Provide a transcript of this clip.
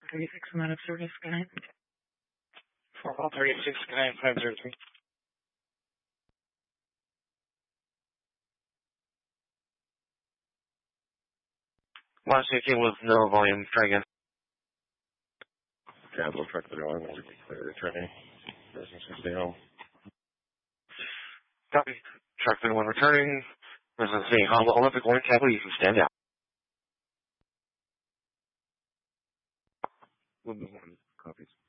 36 and out of service, good night. For all 36, good night, 503. 116 with no volume, try again. Capital truck the wrong one, clear returning. Business can stay home. Copy. Truck 31 returning. Business stay home. Olympic 1 Capital, you can stand out. Copies.